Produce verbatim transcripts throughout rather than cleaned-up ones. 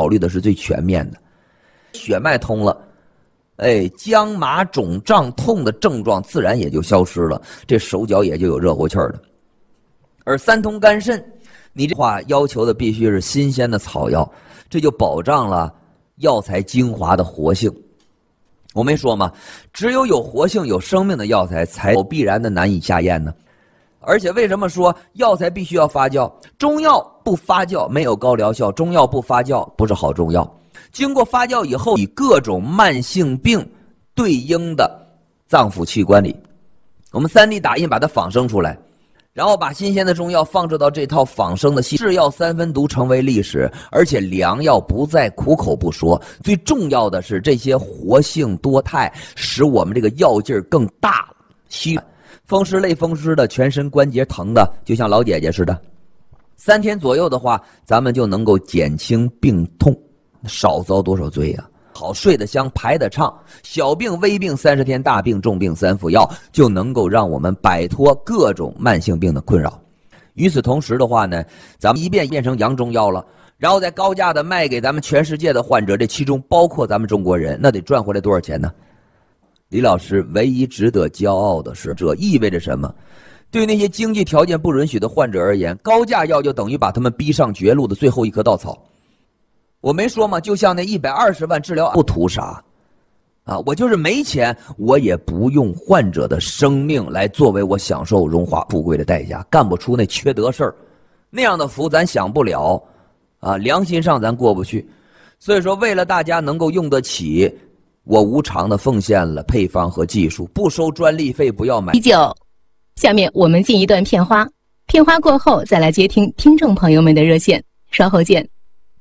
考虑的是最全面的。血脉通了，哎，僵麻肿胀痛的症状自然也就消失了，这手脚也就有热乎气儿了。而三通肝肾，你这话要求的必须是新鲜的草药，这就保障了药材精华的活性。我没说吗？只有有活性、有生命的药材才有必然的难以下咽呢。而且为什么说药材必须要发酵？中药不发酵没有高疗效，中药不发酵不是好中药。经过发酵以后，以各种慢性病对应的脏腑器官里，我们 三 D 打印把它仿生出来，然后把新鲜的中药放置到这套仿生的制药三分毒成为历史，而且良药不再苦口不说。最重要的是这些活性多肽使我们这个药劲儿更大了。虚风湿类风湿的，全身关节疼的，就像老姐姐似的，三天左右的话，咱们就能够减轻病痛，少遭多少罪啊！好，睡得香，排得畅，小病微病三十天，大病重病三服药，就能够让我们摆脱各种慢性病的困扰。与此同时的话呢，咱们一变变成洋中药了，然后再高价的卖给咱们全世界的患者，这其中包括咱们中国人，那得赚回来多少钱呢？李老师唯一值得骄傲的是，这意味着什么？对那些经济条件不允许的患者而言，高价药就等于把他们逼上绝路的最后一棵稻草。我没说吗？就像那一百二十万治疗不图啥啊，我就是没钱，我也不用患者的生命来作为我享受荣华富贵的代价，干不出那缺德事儿，那样的福咱享不了啊，良心上咱过不去。所以说，为了大家能够用得起，我无偿的奉献了配方和技术，不收专利费，不要买啤酒。下面我们进一段片花，片花过后再来接听听众朋友们的热线，稍后见。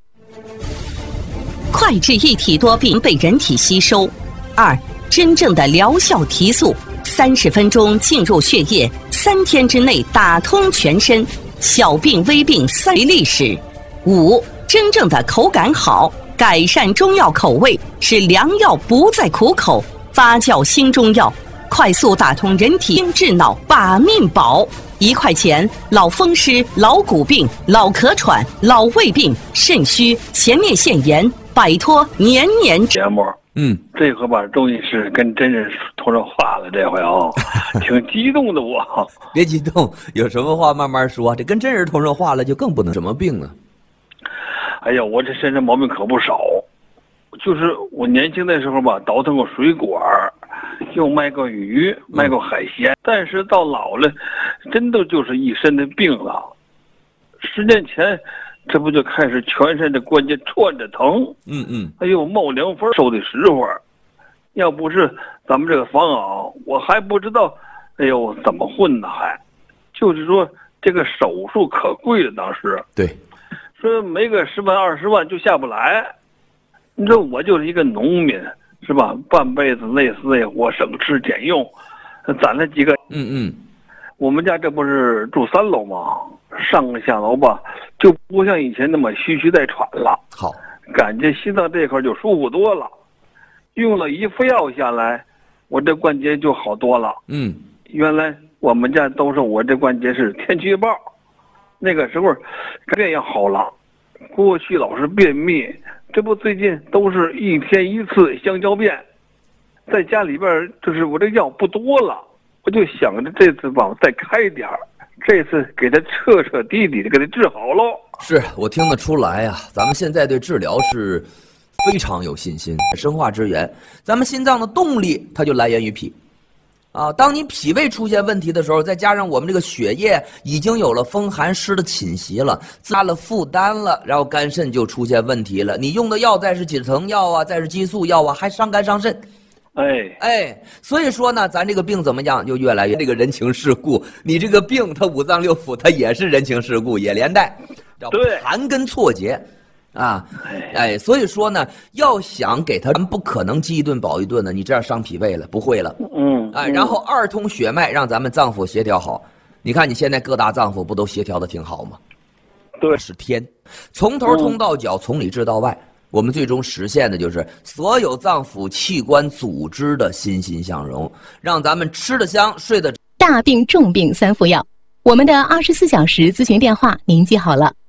快治一体多病被人体吸收。二、真正的疗效提速，三十分钟进入血液，三天之内打通全身，小病微病三为历史。五、真正的口感好，改善中药口味，使良药不再苦口，发酵新中药，快速打通人体治脑把命保。一块钱，老风湿、老骨病、老咳喘、老胃病、肾虚、前列腺炎，摆脱年年节目。嗯，这回吧，终于是跟真人通上话了，这回啊，挺激动的我。 别激动，有什么话慢慢说。这跟真人通上话了，就更不能什么病呢？ 哎呀，我这身上毛病可不少，就是我年轻的时候吧，倒腾过水果，又卖过鱼，卖过海鲜，但是到老了，真的就是一身的病了。十年前，这不就开始全身的关节串着疼，嗯嗯，哎呦冒凉风，受的实话。要不是咱们这个房啊，我还不知道，哎呦怎么混呢还，就是说这个手术可贵了，当时对， 说没个十万二十万就下不来。你说我就是一个农民，是吧？半辈子累死累活，省吃俭用，攒了几个， 嗯嗯。 我们家这不是住三楼吗？上个下楼吧，就不像以前那么虚虚带喘了。 好， 感觉心脏这块就舒服多了。用了一副药下来，我这关节就好多了。嗯，原来我们家都说我这关节是天气预报，那个时候便也好了。过去老是便秘，这不最近都是一天一次香蕉便，在家里边就是我这药不多了，我就想着这次吧再开点儿，这次给他彻彻底底的给他治好喽。 是我听得出来呀、啊，咱们现在对治疗是非常有信心。生化之源，咱们心脏的动力它就来源于脾。啊，当你脾胃出现问题的时候，再加上我们这个血液已经有了风寒湿的侵袭了，加了负担了，然后肝肾就出现问题了。你用的药再是止疼药啊，再是激素药啊，还伤肝伤肾。 哎哎，所以说呢，咱这个病怎么样，就越来越这个人情世故。你这个病，它五脏六腑，它也是人情世故，也连带，叫盘根错节。啊，哎，所以说呢，要想给他，不可能饥一顿饱一顿的，你这样伤脾胃了，不会了。嗯，哎，然后二通血脉，让咱们脏腑协调好。你看你现在各大脏腑不都协调的挺好吗？ 对， 是天，从头通到脚，从里至到外，我们最终实现的就是所有脏腑器官组织的欣欣向荣，让咱们吃得香，睡得。 大病重病三服药，我们的二十四小时咨询电话您记好了。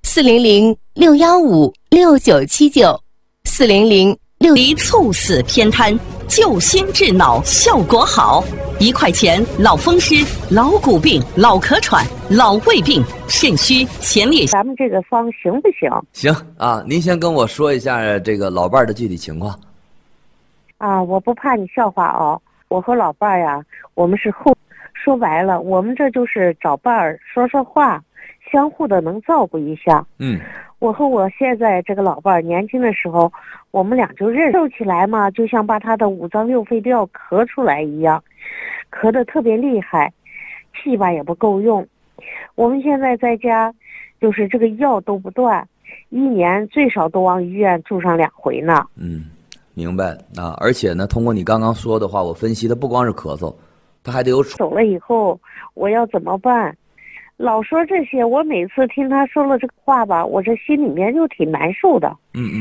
四零零六幺五六九七九，四零零六离猝死偏瘫，救心治脑效果好。一块钱老风湿、老骨病、老咳喘、老胃病、肾虚、前列腺。 咱们这个方行不行？ 行啊，您先跟我说一下这个老伴儿的具体情况。 啊，我不怕你笑话哦。我和老伴儿呀，我们是后，说白了，我们这就是找伴儿说说话，相互的能照顾一下。 嗯， 我和我现在这个老伴儿年轻的时候，我们俩就认识起来嘛，就像把他的五脏六腑都要咳出来一样，咳得特别厉害，气吧也不够用。我们现在在家，就是这个药都不断，一年最少都往医院住上两回呢。 嗯，明白啊。而且呢，通过你刚刚说的话，我分析的不光是咳嗽，他还得有喘。 走了以后，我要怎么办？老说这些，我每次听他说了这个话吧，我这心里面就挺难受的。 嗯嗯。